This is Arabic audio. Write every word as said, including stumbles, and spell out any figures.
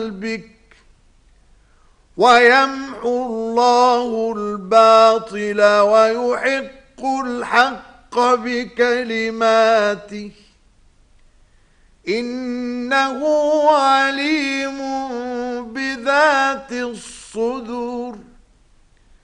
قلبك ويمحو الله الباطل ويحق الحق بكلماته إنه عليم بذات الصدور.